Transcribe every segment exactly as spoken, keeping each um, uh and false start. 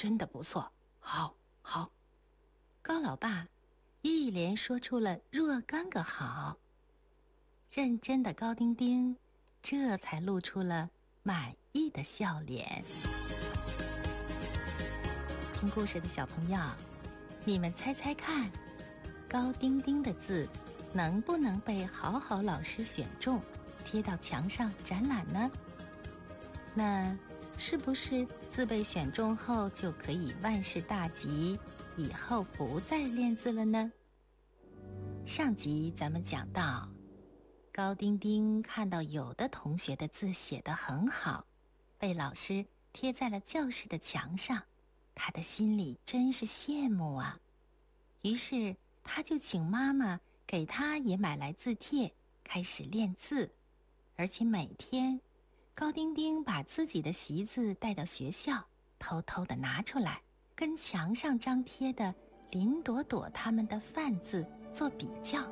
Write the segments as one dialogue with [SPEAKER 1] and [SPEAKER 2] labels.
[SPEAKER 1] 真的不错，好，好。高老爸一连说出了若干个好。认真的高丁丁这才露出了满意的笑脸。听故事的小朋友，你们猜猜看，高丁丁的字能不能被好好老师选中，贴到墙上展览呢？那是不是字被选中后就可以万事大吉，以后不再练字了呢？上集咱们讲到，高丁丁看到有的同学的字写得很好，被老师贴在了教室的墙上，他的心里真是羡慕啊。于是他就请妈妈给他也买来字帖，开始练字。而且每天高丁丁把自己的习字带到学校，偷偷地拿出来，跟墙上张贴的林朵朵他们的范字做比较。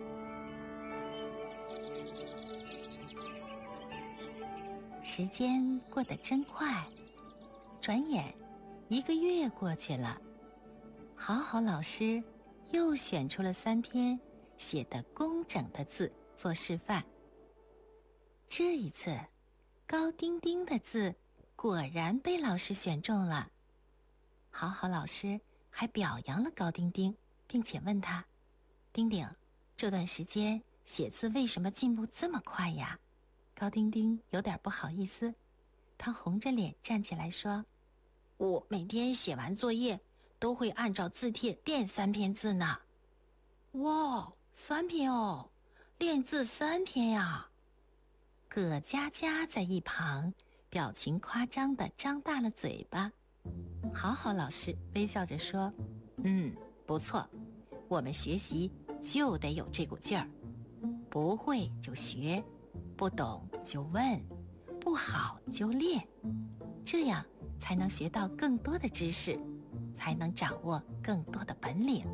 [SPEAKER 1] 时间过得真快，转眼一个月过去了，好好老师又选出了三篇写得工整的字做示范。这一次高丁丁的字果然被老师选中了。好好老师还表扬了高丁丁，并且问他：丁丁，这段时间写字为什么进步这么快呀？高丁丁有点不好意思，他红着脸站起来说：我每天写完作业都会按照字帖练三篇字呢。哇，三篇哦，练字三篇呀！葛佳佳在一旁表情夸张地张大了嘴巴。好好老师微笑着说：嗯，不错，我们学习就得有这股劲儿，不会就学，不懂就问，不好就练，这样才能学到更多的知识，才能掌握更多的本领。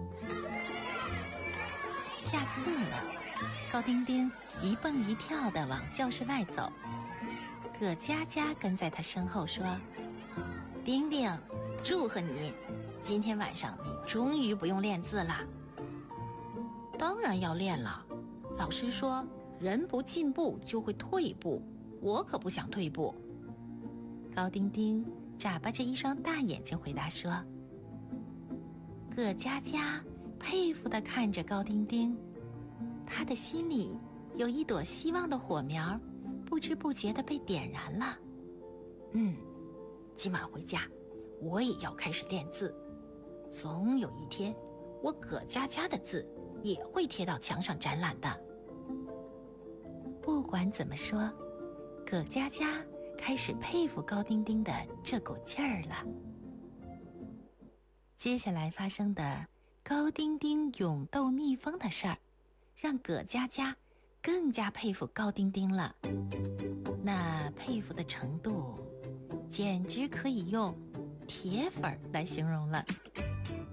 [SPEAKER 1] 下课了，高丁丁一蹦一跳地往教室外走，葛佳佳跟在他身后说：丁丁，祝贺你，今天晚上你终于不用练字啦。当然要练了，老师说人不进步就会退步，我可不想退步。高丁丁眨巴着一双大眼睛回答说。葛佳佳佩服地看着高丁丁，他的心里有一朵希望的火苗不知不觉地被点燃了。嗯，今晚回家我也要开始练字，总有一天我葛佳佳的字也会贴到墙上展览的。不管怎么说，葛佳佳开始佩服高丁丁的这股劲儿了。接下来发生的高丁丁勇斗蜜蜂的事儿，让葛佳佳更加佩服高丁丁了。那佩服的程度简直可以用铁粉来形容了。